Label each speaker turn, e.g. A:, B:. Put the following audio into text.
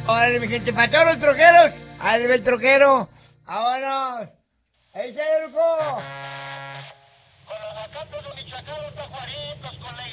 A: Órale, mi gente, para todos los troqueros. Ahí ve el troquero. Vámonos. ¡Ese es el Con los asaltos de Michoacán, los tajuaritos, con la